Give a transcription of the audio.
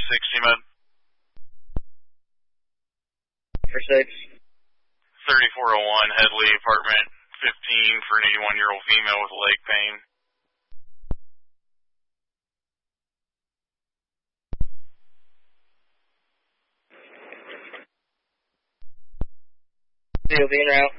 60 med. For 6. 3401 Headley, apartment 15 for an 81-year-old female with leg pain. COV en route.